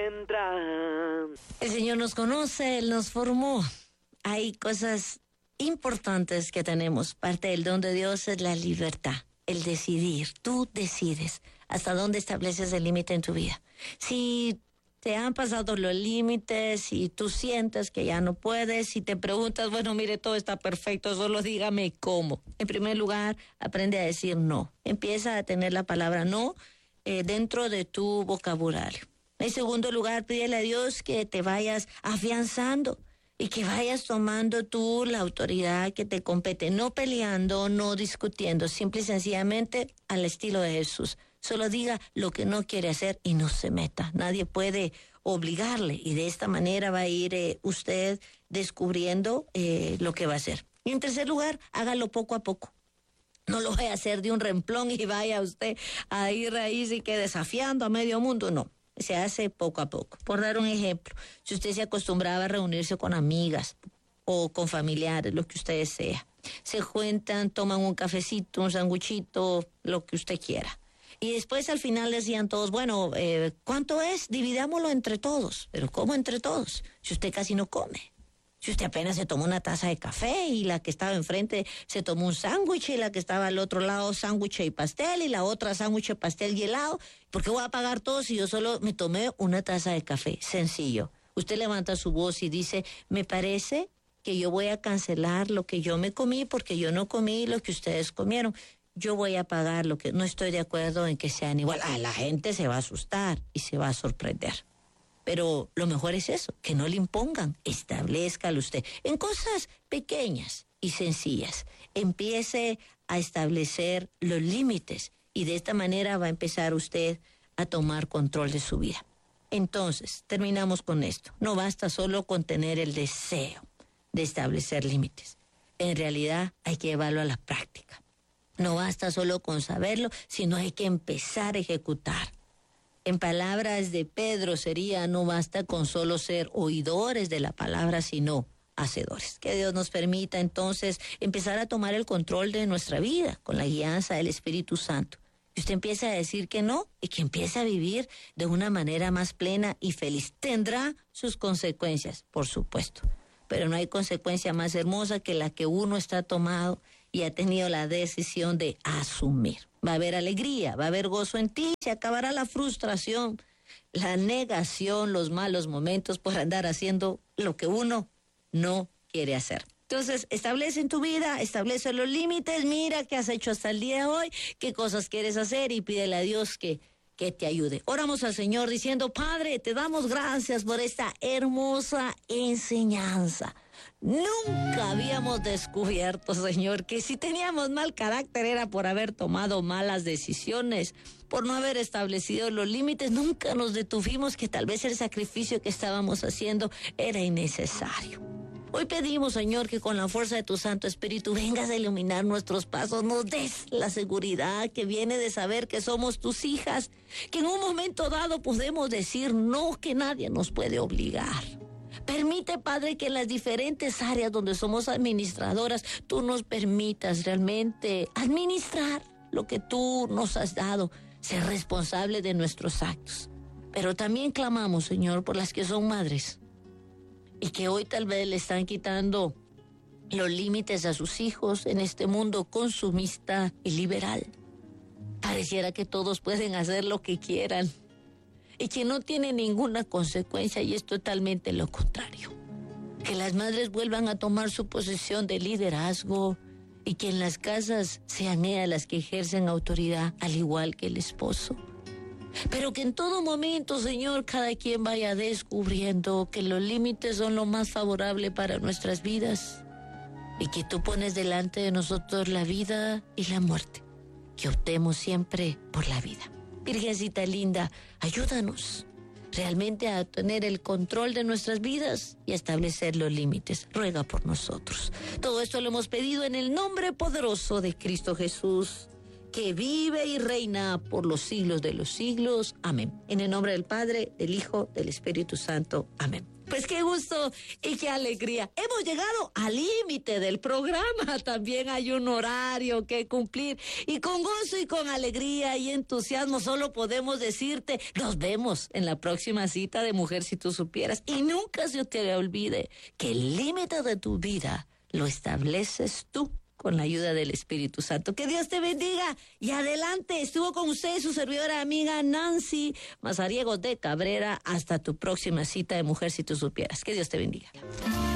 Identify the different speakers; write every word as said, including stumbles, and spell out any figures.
Speaker 1: El Señor nos conoce, Él nos formó. Hay cosas importantes que tenemos. Parte del don de Dios es la libertad, el decidir. Tú decides hasta dónde estableces el límite en tu vida. Si te han pasado los límites y tú sientes que ya no puedes y te preguntas, bueno, mire, todo está perfecto, solo dígame cómo. En primer lugar, aprende a decir no. Empieza a tener la palabra no eh, dentro de tu vocabulario. En segundo lugar, pídele a Dios que te vayas afianzando y que vayas tomando tú la autoridad que te compete, no peleando, no discutiendo, simple y sencillamente al estilo de Jesús. Solo diga lo que no quiere hacer y no se meta. Nadie puede obligarle y de esta manera va a ir eh, usted descubriendo eh, lo que va a hacer. Y en tercer lugar, hágalo poco a poco. No lo vaya a hacer de un remplón y vaya usted a ir ahí y que desafiando a medio mundo, no. Se hace poco a poco. Por dar un ejemplo, si usted se acostumbraba a reunirse con amigas o con familiares, lo que usted desea, se juntan, toman un cafecito, un sanguchito, lo que usted quiera. Y después al final decían todos, bueno, eh, ¿cuánto es? Dividámoslo entre todos. ¿Pero cómo entre todos? Si usted casi no come. Si usted apenas se tomó una taza de café y la que estaba enfrente se tomó un sándwich y la que estaba al otro lado sándwich y pastel y la otra sándwich, pastel y helado. ¿Por qué voy a pagar todo si yo solo me tomé una taza de café? Sencillo. Usted levanta su voz y dice, me parece que yo voy a cancelar lo que yo me comí porque yo no comí lo que ustedes comieron. Yo voy a pagar lo que no estoy de acuerdo en que sean igual. Ah, la gente se va a asustar y se va a sorprender. Pero lo mejor es eso, que no le impongan, establezcalo usted en cosas pequeñas y sencillas. Empiece a establecer los límites y de esta manera va a empezar usted a tomar control de su vida. Entonces, terminamos con esto. No basta solo con tener el deseo de establecer límites. En realidad hay que llevarlo a la práctica. No basta solo con saberlo, sino hay que empezar a ejecutar. En palabras de Pedro sería, no basta con solo ser oidores de la palabra, sino hacedores. Que Dios nos permita entonces empezar a tomar el control de nuestra vida con la guianza del Espíritu Santo. Y usted empieza a decir que no y que empiece a vivir de una manera más plena y feliz. Tendrá sus consecuencias, por supuesto, pero no hay consecuencia más hermosa que la que uno está tomado y ha tenido la decisión de asumir. Va a haber alegría, va a haber gozo en ti, se acabará la frustración, la negación, los malos momentos por andar haciendo lo que uno no quiere hacer. Entonces, establece en tu vida, establece los límites, mira qué has hecho hasta el día de hoy, qué cosas quieres hacer y pídele a Dios que, que te ayude. Oramos al Señor diciendo, Padre, te damos gracias por esta hermosa enseñanza. Nunca habíamos descubierto, Señor, que si teníamos mal carácter era por haber tomado malas decisiones, por no haber establecido los límites. Nunca nos detuvimos que tal vez el sacrificio que estábamos haciendo era innecesario. Hoy pedimos, Señor, que con la fuerza de tu Santo Espíritu vengas a iluminar nuestros pasos, nos des la seguridad que viene de saber que somos tus hijas, que en un momento dado podemos decir no, que nadie nos puede obligar. Permite, Padre, que en las diferentes áreas donde somos administradoras, tú nos permitas realmente administrar lo que tú nos has dado, ser responsable de nuestros actos. Pero también clamamos, Señor, por las que son madres y que hoy tal vez le están quitando los límites a sus hijos en este mundo consumista y liberal. Pareciera que todos pueden hacer lo que quieran y que no tiene ninguna consecuencia, y es totalmente lo contrario. Que las madres vuelvan a tomar su posición de liderazgo y que en las casas sean ellas las que ejercen autoridad, al igual que el esposo. Pero que en todo momento, Señor, cada quien vaya descubriendo que los límites son lo más favorable para nuestras vidas y que tú pones delante de nosotros la vida y la muerte, que optemos siempre por la vida. Virgencita linda, ayúdanos realmente a tener el control de nuestras vidas y a establecer los límites. Ruega por nosotros. Todo esto lo hemos pedido en el nombre poderoso de Cristo Jesús, que vive y reina por los siglos de los siglos. Amén. En el nombre del Padre, del Hijo, del Espíritu Santo. Amén. Pues qué gusto y qué alegría. Hemos llegado al límite del programa. También hay un horario que cumplir. Y con gozo y con alegría y entusiasmo solo podemos decirte, nos vemos en la próxima cita de Mujer Si Tú Supieras. Y nunca se te olvide que el límite de tu vida lo estableces tú con la ayuda del Espíritu Santo. Que Dios te bendiga y adelante. Estuvo con usted su servidora amiga Nancy Mazariegos de Cabrera. Hasta tu próxima cita de Mujer Si Tú Supieras. Que Dios te bendiga.